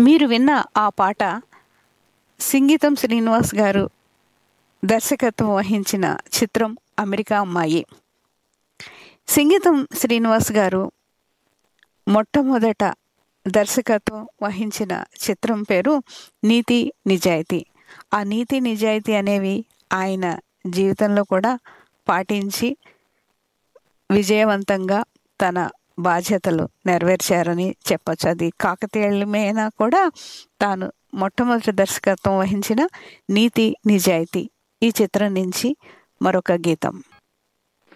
మీరు విన్న ఆ పాట సింగీతం శ్రీనివాస్ గారు దర్శకత్వం వహించిన చిత్రం అమెరికా అమ్మాయి. సింగీతం శ్రీనివాస్ గారు మొట్టమొదట దర్శకత్వం వహించిన చిత్రం పేరు నీతి నిజాయితీ. ఆ నీతి నిజాయితీ అనేవి ఆయన జీవితంలో కూడా పాటించి విజయవంతంగా తన బాధ్యతలు నెరవేర్చారని చెప్పచ్చు. అది కాకతీయమైనా కూడా తాను మొట్టమొదటి దర్శకత్వం వహించిన నీతి నిజాయితీ ఈ చిత్రం నుంచి మరొక గీతం.